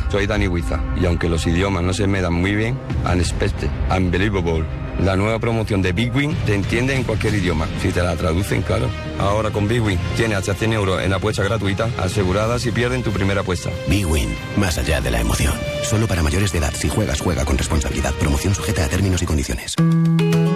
soy Dani Huiza y aunque los idiomas no se me dan muy bien, unexpected, unbelievable. La nueva promoción de Big Win te entiende en cualquier idioma, si te la traducen, claro. Ahora con Big Win tienes hasta 100 euros en apuesta gratuita asegurada si pierden tu primera apuesta. Big Win, más allá de la emoción. Solo para mayores de edad. Si juegas, juega con responsabilidad. Promoción sujeta a términos y condiciones.